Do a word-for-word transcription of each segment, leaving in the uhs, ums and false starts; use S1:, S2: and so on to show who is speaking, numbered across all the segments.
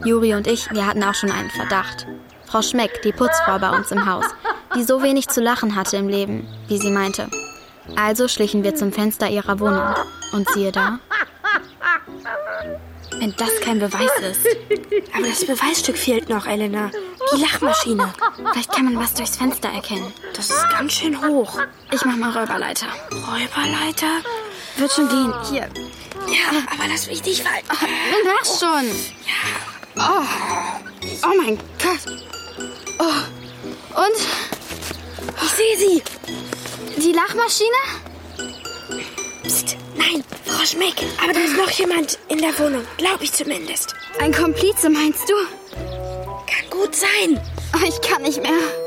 S1: Juri und ich, wir hatten auch schon einen Verdacht. Frau Schmeck, die Putzfrau bei uns im Haus, die so wenig zu lachen hatte im Leben, wie sie meinte. Also schlichen wir zum Fenster ihrer Wohnung. Und siehe da. Wenn das kein Beweis ist.
S2: Aber das Beweisstück fehlt noch, Elena. Die Lachmaschine.
S1: Vielleicht kann man was durchs Fenster erkennen.
S2: Das ist ganz schön hoch.
S1: Ich mach mal Räuberleiter.
S2: Räuberleiter?
S1: Wird schon gehen. Hier.
S2: Ja, aber lass mich nicht fallen.
S1: Oh, mach schon.
S2: Ja.
S1: Oh. Oh mein Gott. Oh. Und?
S2: Ich sehe sie.
S1: Die Lachmaschine?
S2: Psst, nein, Frau Schmeck. Aber da ist noch jemand in der Wohnung. Glaube ich zumindest.
S1: Ein Komplize, meinst du?
S2: Kann gut sein.
S1: Oh, ich kann nicht mehr.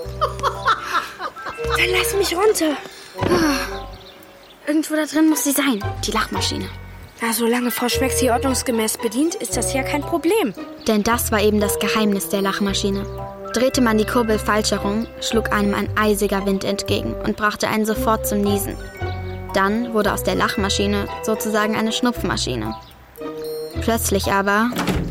S2: Dann lass mich runter.
S1: Irgendwo da drin muss sie sein, die Lachmaschine.
S2: Na, solange Frau Schmeck sie ordnungsgemäß bedient, ist das ja kein Problem.
S1: Denn das war eben das Geheimnis der Lachmaschine. Drehte man die Kurbel falsch herum, schlug einem ein eisiger Wind entgegen und brachte einen sofort zum Niesen. Dann wurde aus der Lachmaschine sozusagen eine Schnupfmaschine. Plötzlich aber...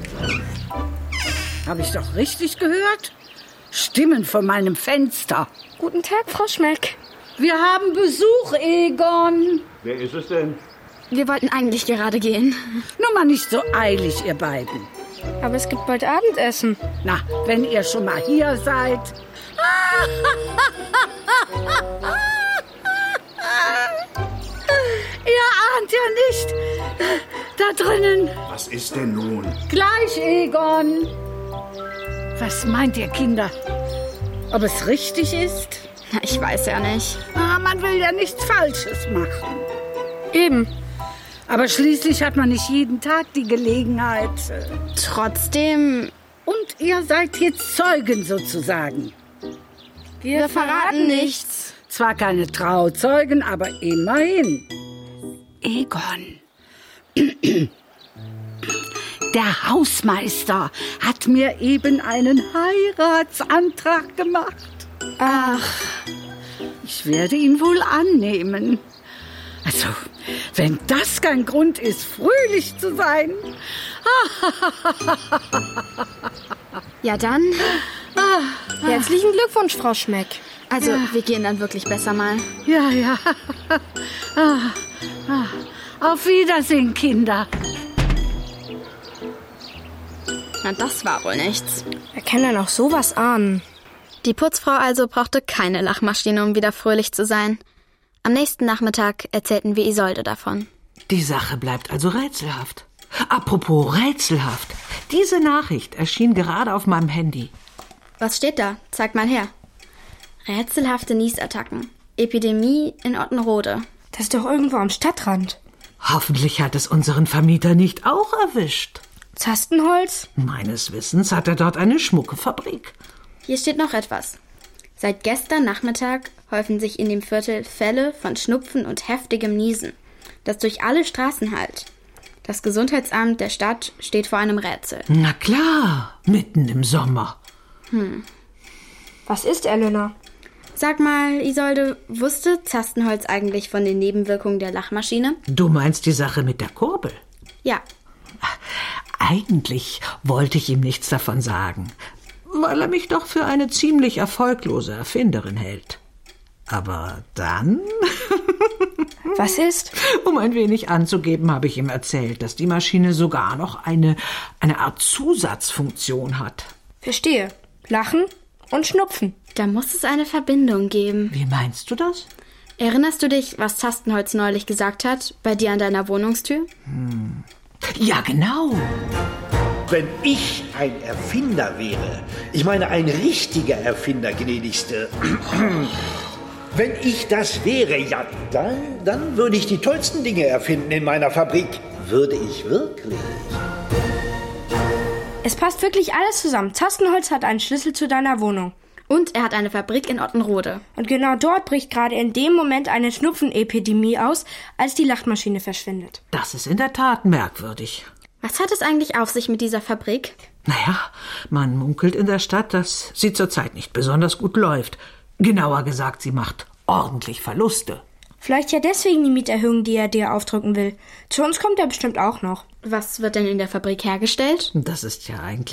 S3: Habe ich doch richtig gehört? Stimmen von meinem Fenster.
S2: Guten Tag, Frau Schmeck.
S3: Wir haben Besuch, Egon.
S4: Wer ist es denn?
S1: Wir wollten eigentlich gerade gehen.
S3: Nur mal nicht so eilig, ihr beiden.
S2: Aber es gibt bald Abendessen.
S3: Na, wenn ihr schon mal hier seid. Ihr ahnt ja nicht. Da drinnen.
S4: Was ist denn nun?
S3: Gleich, Egon. Was meint ihr, Kinder? Ob es richtig ist?
S1: Na, ich weiß ja nicht.
S3: Ah, man will ja nichts Falsches machen.
S2: Eben.
S3: Aber schließlich hat man nicht jeden Tag die Gelegenheit.
S1: Trotzdem...
S3: Und ihr seid jetzt Zeugen sozusagen.
S2: Wir, Wir verraten nichts.
S3: Zwar keine Trauzeugen, aber immerhin. Egon. Der Hausmeister hat mir eben einen Heiratsantrag gemacht.
S1: Ach,
S3: ich werde ihn wohl annehmen. Also, wenn das kein Grund ist, fröhlich zu sein.
S1: ja dann.
S2: Herzlichen Glückwunsch, Frau Schmeck.
S1: Also,
S3: ja.
S1: wir gehen dann wirklich besser mal.
S3: Ja, ja. Auf Wiedersehen, Kinder.
S1: Na, das war wohl nichts.
S2: Wer kann denn auch sowas ahnen?
S1: Die Putzfrau also brauchte keine Lachmaschine, um wieder fröhlich zu sein. Am nächsten Nachmittag erzählten wir Isolde davon.
S5: Die Sache bleibt also rätselhaft. Apropos rätselhaft. Diese Nachricht erschien gerade auf meinem Handy.
S1: Was steht da? Zeig mal her. Rätselhafte Niesattacken. Epidemie in Ottenrode.
S2: Das ist doch irgendwo am Stadtrand.
S5: Hoffentlich hat es unseren Vermieter nicht auch erwischt.
S2: Zastenholz?
S5: Meines Wissens hat er dort eine Schmuckefabrik.
S1: Hier steht noch etwas. Seit gestern Nachmittag häufen sich in dem Viertel Fälle von Schnupfen und heftigem Niesen, das durch alle Straßen hallt. Das Gesundheitsamt der Stadt steht vor einem Rätsel.
S5: Na klar, mitten im Sommer.
S1: Hm.
S2: Was ist, Elena?
S1: Sag mal, Isolde, wusste Zastenholz eigentlich von den Nebenwirkungen der Lachmaschine?
S5: Du meinst die Sache mit der Kurbel?
S1: Ja.
S5: Eigentlich wollte ich ihm nichts davon sagen, weil er mich doch für eine ziemlich erfolglose Erfinderin hält. Aber dann...
S2: Was ist?
S5: Um ein wenig anzugeben, habe ich ihm erzählt, dass die Maschine sogar noch eine, eine Art Zusatzfunktion hat.
S2: Verstehe. Lachen und Schnupfen.
S1: Da muss es eine Verbindung geben.
S5: Wie meinst du das?
S1: Erinnerst du dich, was Zastenholz neulich gesagt hat, bei dir an deiner Wohnungstür?
S5: Hm. Ja, genau.
S4: Wenn ich ein Erfinder wäre, ich meine ein richtiger Erfinder, gnädigste, wenn ich das wäre, ja, dann, dann würde ich die tollsten Dinge erfinden in meiner Fabrik. Würde ich wirklich.
S2: Es passt wirklich alles zusammen. Zastenholz hat einen Schlüssel zu deiner Wohnung.
S1: Und er hat eine Fabrik in Ottenrode.
S2: Und genau dort bricht gerade in dem Moment eine Schnupfenepidemie aus, als die Lachmaschine verschwindet.
S5: Das ist in der Tat merkwürdig.
S1: Was hat es eigentlich auf sich mit dieser Fabrik?
S5: Naja, man munkelt in der Stadt, dass sie zurzeit nicht besonders gut läuft. Genauer gesagt, sie macht ordentlich Verluste.
S2: Vielleicht ja deswegen die Mieterhöhung, die er dir aufdrücken will. Zu uns kommt er bestimmt auch noch.
S1: Was wird denn in der Fabrik hergestellt?
S5: Das ist ja eigentlich